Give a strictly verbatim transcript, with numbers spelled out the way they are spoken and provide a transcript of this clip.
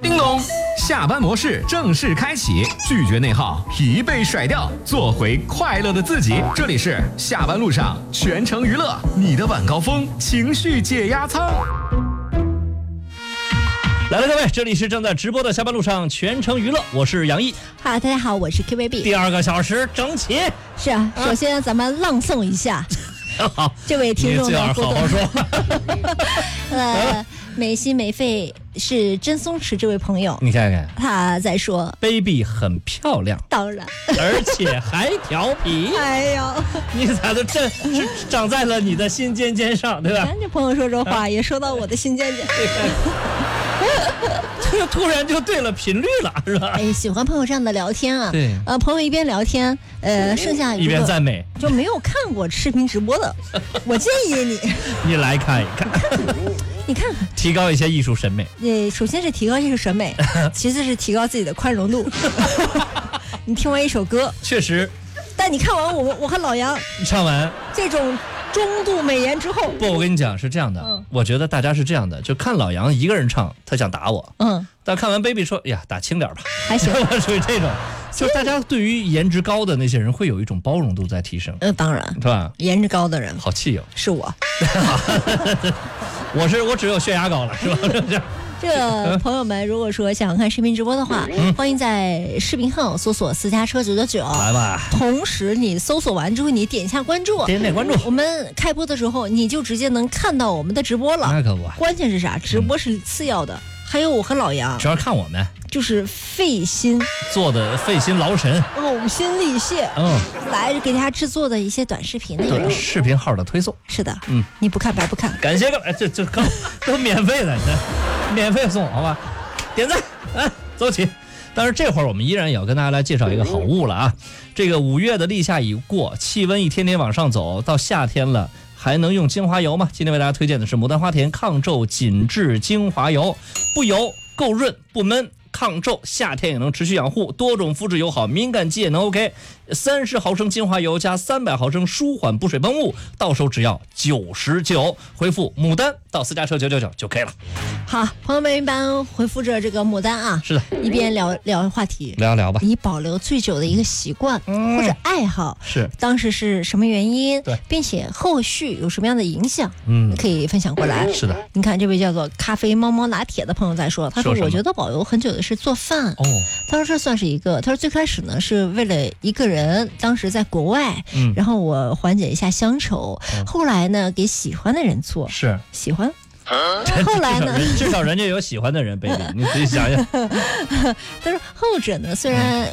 叮咚，下班模式正式开启，拒绝内耗，疲惫甩掉，做回快乐的自己。这里是下班路上全程娱乐，你的晚高峰情绪解压舱。 来了，各位，这里是正在直播的下班路上全程娱乐，我是杨毅。 哈，大家好，我是 K V B。 第二个小时整起。 是啊，首先咱们朗诵一下。 好， 这位听众的互动。 好好说。 呃，没心没肺是真松弛这位朋友， 你看看， 他在说 ，baby 很漂亮， 当然， 而且还调皮。 哎呦， 你咋的？这是长在了你的心尖尖上，对吧？ 咱这朋友说这话也说到我的心尖尖。 这突然就对了频率了，是吧？ 哎，喜欢朋友这样的聊天啊。 对。 呃，朋友一边聊天，呃，剩下一边赞美， 就没有看过视频直播的，我建议你， 你来看一看， 你看看， 提高一些艺术审美。 呃，首先是提高艺术审美，其次是提高自己的宽容度。你听完一首歌， 确实。 但你看完我我和老杨唱完这种中度美颜之后， 不，我跟你讲是这样的， 嗯、 我觉得大家是这样的，就看老杨一个人唱，他想打我， 嗯， 但看完 baby 说，呀，打轻点吧， 还行， 属于这种，就大家对于颜值高的那些人会有一种包容度在提升， 嗯、呃，当然， 是吧？ 颜值高的人， 好气哦， 是我， 我是我只有血压高了，是吧？ 这个朋友们，如果说想看视频直播的话，嗯、欢迎在视频号搜索私家车九九九， 来吧。 同时你搜索完之后，你点一下关注， 点点关注。 我们开播的时候，你就直接能看到我们的直播了。 那可不。 关键是啥？直播是次要的，嗯、还有我和老杨， 主要看我们， 就是费心做的，费心劳神， 呕心沥血， 嗯， 来给大家制作的一些短视频内容。 对，视频号的推送。 是的， 嗯， 你不看白不看。 感谢各位，这这都都免费的，这免费送，好吧？点赞，来走起。但是这会儿我们依然也要跟大家来介绍一个好物了啊！这个五月的立夏已过，气温一天天往上走，到夏天了，还能用精华油吗？今天为大家推荐的是牡丹花田抗皱紧致精华油，不油，够润，不闷。抗皱，夏天也能持续养护，多种肤质友好，敏感肌也能 OK。三十毫升精华油加三百毫升舒缓补水喷雾，到手只要九十九，回复牡丹到私家车九九九就可以了。 好，朋友们一般回复着这个牡丹啊， 是的， 一边聊聊话题， 聊聊吧。 你保留最久的一个习惯、嗯、或者爱好， 是当时是什么原因？ 对， 并且后续有什么样的影响？ 嗯， 可以分享过来。 是的， 你看这位叫做咖啡猫猫拿铁的朋友在说，他说我觉得保留很久的是做饭。 哦， 他说这算是一个，他说最开始呢是为了一个人，当时在国外，嗯，然后我缓解一下乡愁，嗯、后来呢给喜欢的人做， 是喜欢。后来呢？ 至少人家有喜欢的人，baby，你自己想想。 但是后者呢，虽然